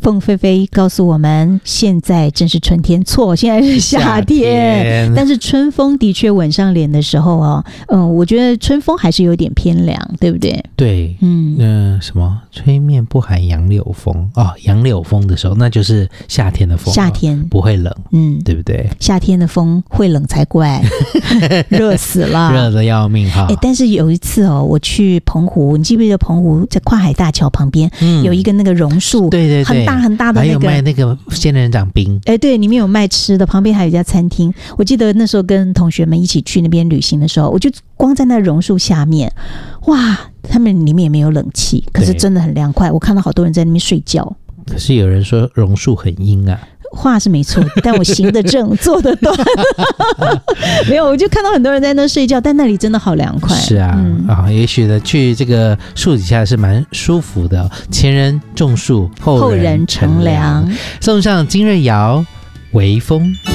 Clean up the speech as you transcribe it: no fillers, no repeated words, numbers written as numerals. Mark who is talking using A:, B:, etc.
A: 凤飞飞告诉我们，现在正是春天，错，现在是夏天。但是春风的确吻上脸的时候我觉得春风还是有点偏凉，对不对？
B: 对，什么吹面不寒杨柳风杨柳风的时候，那就是夏天的风，
A: 夏天
B: 不会冷，对不对？
A: 夏天的风会冷才怪，热死了，
B: 热得要命哈。
A: 但是有一次我去澎湖，你记不记得澎湖在跨海大桥旁边有一个那个榕树，
B: 对对对，
A: 很大很大的那个，
B: 还有卖那个仙人掌冰，
A: 对，里面有卖吃的，旁边还有一家餐厅。我记得那时候跟同学们一起去那边旅行的时候，我就光在那榕树下面，哇，他们里面也没有冷气，可是真的很凉快。我看到好多人在那边睡觉。
B: 可是有人说榕树很阴啊。
A: 话是没错，但我行得正坐得端没有，我就看到很多人在那睡觉，但那里真的好凉快。
B: 是啊，也许呢去这个树底下是蛮舒服的。前人种树，后人乘凉。送上金瑞瑶《微风》。